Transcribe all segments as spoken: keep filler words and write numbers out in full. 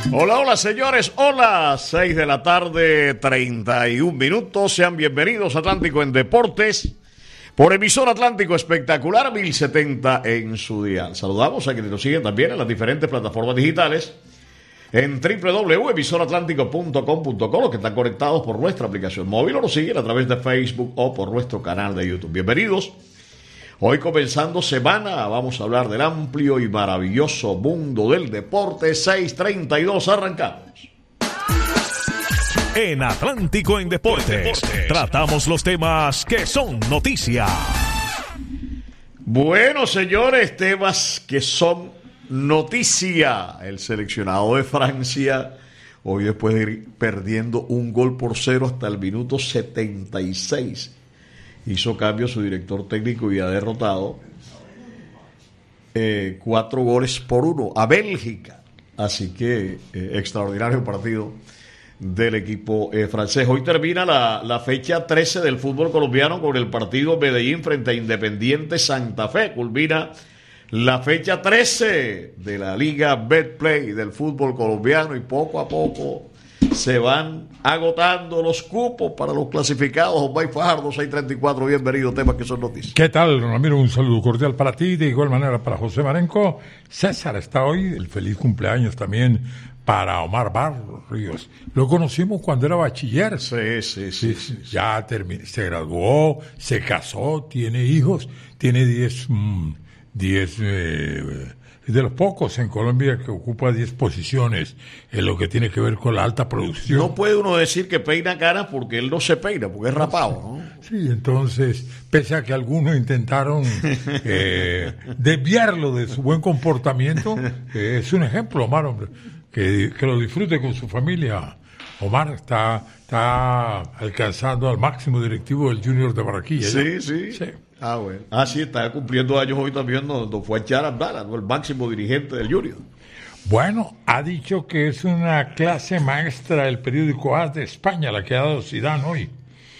Hola, hola señores, hola, seis de la tarde, treinta y un minutos, sean bienvenidos a Atlántico en Deportes, por emisor Atlántico Espectacular mil setenta en su dial. Saludamos a quienes nos siguen también en las diferentes plataformas digitales, en doble u doble u doble u punto emisor atlántico punto com punto co, los que están conectados por nuestra aplicación móvil o nos siguen a través de Facebook o por nuestro canal de YouTube. Bienvenidos. Hoy comenzando semana, vamos a hablar del amplio y maravilloso mundo del deporte. Seis treinta y dos, arrancamos. En Atlántico en Deportes, Deportes, tratamos los temas que son noticia. Bueno, señores, temas que son noticia. El seleccionado de Francia, hoy después de ir perdiendo un gol por cero hasta el minuto setenta y seis, hizo cambio a su director técnico y ha derrotado eh, cuatro goles por uno a Bélgica. Así que eh, extraordinario partido del equipo eh, francés. Hoy termina la, la fecha trece del fútbol colombiano con el partido Medellín frente a Independiente Santa Fe. Culmina la fecha trece de la Liga Betplay del fútbol colombiano y poco a poco se van agotando los cupos para los clasificados. Osmay Fajardo, seis treinta y cuatro, bienvenido, temas que son noticias. ¿Qué tal, Ramiro? Un saludo cordial para ti, de igual manera para José Marenco. César está hoy, el feliz cumpleaños también para Omar Barrios. Lo conocimos cuando era bachiller. Sí, sí, sí. sí, sí. Ya terminó, se graduó, se casó, tiene hijos, tiene diez, diez, eh, de los pocos en Colombia que ocupa diez posiciones en lo que tiene que ver con la alta producción. No puede uno decir que peina canas porque él no se peina, porque es rapado, ¿no? Sí, entonces, pese a que algunos intentaron eh, desviarlo de su buen comportamiento, eh, es un ejemplo, Omar, hombre, que, que lo disfrute con su familia. Omar está, está alcanzando al máximo directivo del Junior de Barranquilla. Sí, sí, sí. Ah, bueno. Ah, sí, está cumpliendo años hoy también, no, no fue a echar a Abdala, ¿no? El máximo dirigente del Junior. Bueno, ha dicho que es una clase maestra del periódico A S de España, la que ha dado Zidane hoy.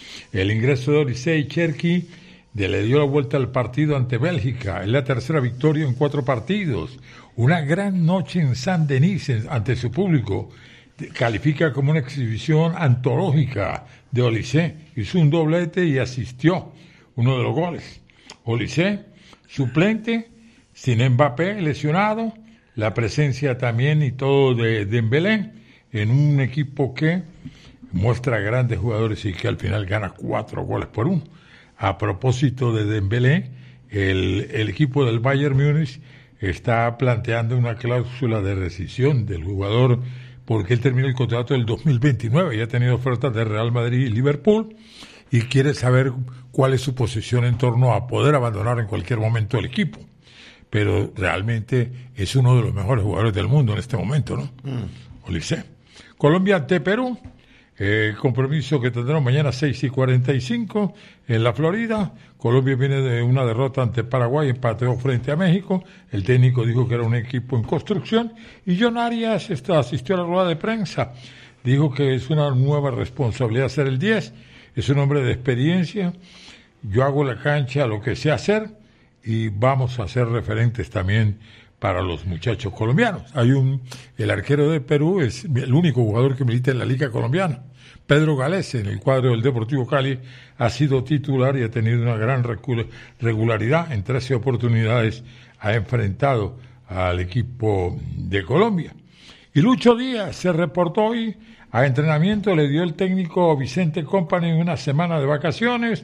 El ingreso de Oliseh Cherki le dio la vuelta al partido ante Bélgica. Es la tercera victoria en cuatro partidos. Una gran noche en Saint-Denis ante su público. Califica como una exhibición antológica de Oliseh. Hizo un doblete y asistió uno de los goles. Oliseh, suplente, sin Mbappé lesionado, la presencia también y todo de Dembélé en un equipo que muestra grandes jugadores y que al final gana cuatro goles por uno. A propósito de Dembélé, el, el equipo del Bayern Múnich está planteando una cláusula de rescisión del jugador porque él termina el contrato del dos mil veintinueve y ha tenido ofertas de Real Madrid y Liverpool y quiere saber cuál es su posición en torno a poder abandonar en cualquier momento el equipo. Pero realmente es uno de los mejores jugadores del mundo en este momento, ¿no? Mm. Oliseh. Colombia ante Perú, eh, compromiso que tendrán mañana seis y cuarenta y cinco en la Florida. Colombia viene de una derrota ante Paraguay, empateó frente a México. El técnico dijo que era un equipo en construcción. Y John Arias está, asistió a la rueda de prensa. Dijo que es una nueva responsabilidad ser el diez. Es un hombre de experiencia. Yo hago la cancha lo que sé hacer y vamos a ser referentes también para los muchachos colombianos. Hay un, el arquero de Perú es el único jugador que milita en la Liga Colombiana. Pedro Galese, en el cuadro del Deportivo Cali, ha sido titular y ha tenido una gran regularidad. En trece oportunidades ha enfrentado al equipo de Colombia. Y Lucho Díaz se reportó hoy a entrenamiento, le dio el técnico Vicente Company una semana de vacaciones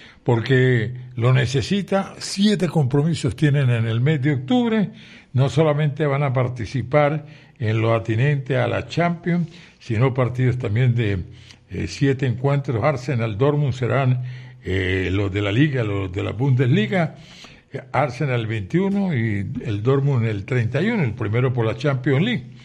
porque lo necesita. Siete compromisos tienen en el mes de octubre. No solamente van a participar en lo atinente a la Champions, sino partidos también de eh, siete encuentros. Arsenal, Dortmund serán eh, los de la Liga, los de la Bundesliga. Arsenal el veintiuno y el Dortmund el treinta y uno, el primero por la Champions League.